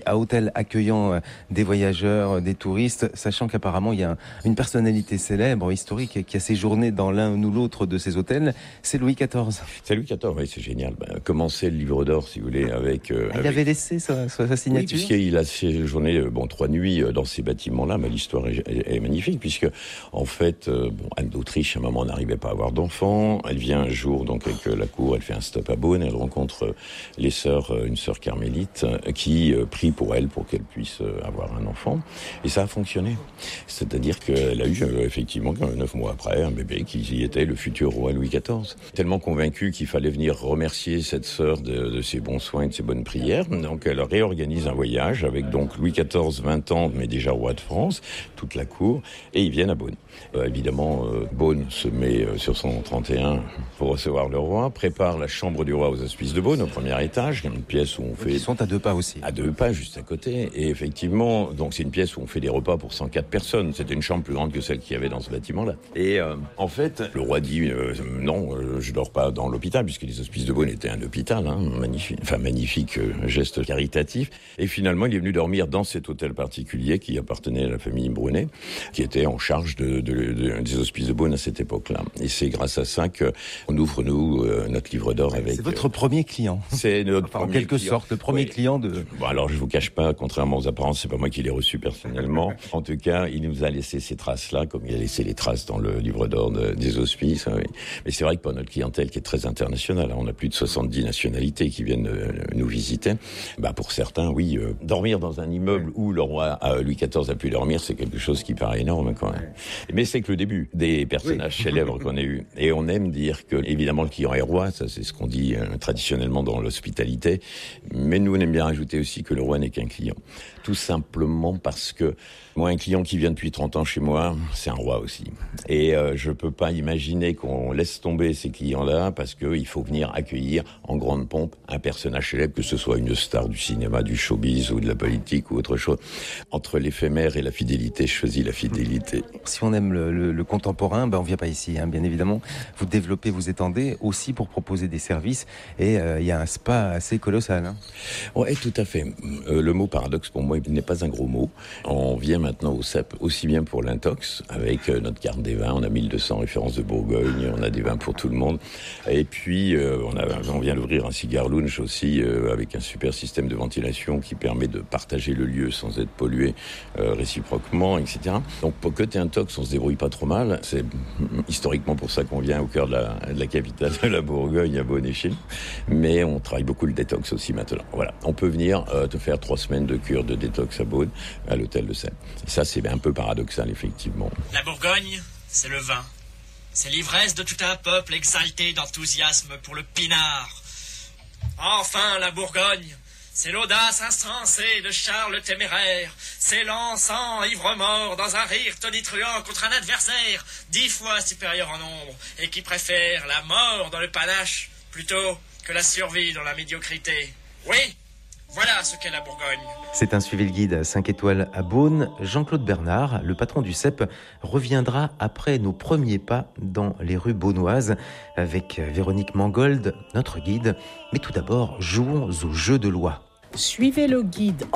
à hôtel accueillant des voyageurs, des touristes, sachant qu'apparemment il y a une personnalité célèbre, historique, qui a séjourné dans l'un ou l'autre de ces hôtels, c'est Louis XIV. C'est Louis XIV, oui, c'est génial. Comment c'est le livre d'or, si vous voulez, avec... Il avait laissé sa Oui, signature. puisqu'il a séjourné 3 nuits dans ces bâtiments-là, mais l'histoire est magnifique, puisque, en fait, Anne d'Autriche, à un moment, n'arrivait pas à avoir d'enfant. Elle vient un jour, donc, avec la cour, elle fait un stop à Beaune, elle rencontre une sœur carmélite, qui prie pour elle, pour qu'elle puisse avoir un enfant. Et ça a fonctionné. C'est-à-dire qu'elle a eu, effectivement, 9 mois après, un bébé qui y était le futur roi Louis XIV. Tellement convaincu qu'il fallait venir remercier cette sœur de ses bons soins et de ses bonnes prières. Donc, elle réorganise un voyage avec donc Louis XIV, 20 ans, mais déjà roi de France, toute la cour, et ils viennent à Beaune. Évidemment, Beaune se met sur son 31 pour recevoir le roi, prépare la chambre du roi aux Hospices de Beaune, au premier étage, une pièce où on fait... Ils sont à 2 pas aussi. À 2 pas, juste à côté. Et effectivement, donc c'est une pièce où on fait des repas pour 104 personnes. C'était une chambre plus grande que celle qu'il y avait dans ce bâtiment-là. Et en fait, le roi dit non, je dors pas dans l'hôpital, puisque les Hospices de Beaune étaient un hôpital, magnifique geste caritatif. Et finalement, il est venu dormir dans cet hôtel particulier qui appartenait à la famille Brunet, qui était en charge des Hospices de Beaune à cette époque-là. Et c'est grâce à ça qu'on ouvre, nous, notre livre d'or avec... C'est votre premier client. C'est notre en quelque sorte, le premier client de... Bon, alors, je vous cache pas, contrairement aux apparences, c'est pas moi qui l'ai reçu personnellement. En tout cas, il nous a laissé ces traces-là, comme il a laissé les traces dans le livre d'or des Hospices. Oui. Mais c'est vrai que pour notre clientèle qui est très internationale, on a plus de 70 nationalités qui viennent nous visiter. Pour certains, oui, dormir dans un immeuble où le roi Louis XIV a pu dormir, c'est quelque chose qui paraît énorme, quand même. Mais c'est que le début des personnages célèbres qu'on a eus. Et on aime dire que, évidemment, le client est roi, ça c'est ce qu'on dit traditionnellement dans l'hospitalité. Mais nous, on aime bien rajouter aussi que le roi n'est qu'un client. Tout simplement parce que moi, un client qui vient depuis 30 ans chez moi, c'est un roi aussi. Et je peux pas imaginer qu'on laisse tomber ces clients-là parce qu'il faut venir accueillir en grande pompe un personnage célèbre, que ce soit une star du cinéma, du showbiz ou de la politique ou autre chose. Entre l'éphémère et la fidélité, je choisis la fidélité. Si on aime le contemporain, on vient pas ici, bien évidemment. Vous développez, vous étendez aussi pour proposer des services. Et il y a un spa assez colossal. Ouais, tout à fait. Le mot paradoxe, pour moi, il n'est pas un gros mot. On vient maintenant au CEP aussi bien pour l'intox, avec notre carte des vins. On a 1200 références de Bourgogne, on a des vins pour tout le monde. Et puis, on vient d'ouvrir un cigar lounge aussi, avec un super système de ventilation qui permet de partager le lieu sans être pollué réciproquement, etc. Donc, pour côté intox, on se débrouille pas trop mal. C'est historiquement pour ça qu'on vient au cœur de la capitale de la Bourgogne, à Beaune-et-Chine. Mais on travaille beaucoup le détox aussi maintenant. Voilà. On peut venir te faire 3 semaines de cure de détox à Beaune, à l'hôtel de Seine. Ça, c'est un peu paradoxal, effectivement. La Bourgogne, c'est le vin. C'est l'ivresse de tout un peuple exalté d'enthousiasme pour le pinard. Enfin, la Bourgogne, c'est l'audace insensée de Charles le Téméraire. C'est l'encens ivre-mort dans un rire tonitruant contre un adversaire 10 fois supérieur en nombre et qui préfère la mort dans le panache plutôt que la survie dans la médiocrité. Oui, voilà ce qu'est la Bourgogne. C'est un suivi le guide 5 étoiles à Beaune. Jean-Claude Bernard, le patron du CEP, reviendra après nos premiers pas dans les rues beaunoises avec Véronique Mangold, notre guide. Mais tout d'abord, jouons au jeu de loi. Suivez le guide